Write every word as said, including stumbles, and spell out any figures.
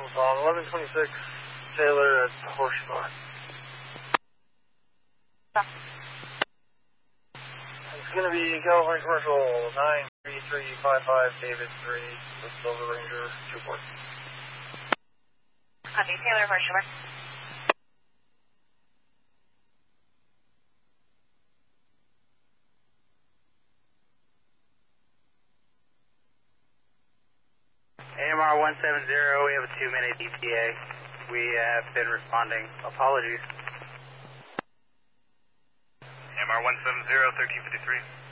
on eleven twenty-six Taylor at Horseshoe. It's going to be California Commercial nine three three five five David three with Silver Ranger two four. Copy, Taylor Horseshoe. A M R one seven zero, we have a two minute E T A. We have been responding. Apologies. A M R one seven zero, thirteen fifty-three.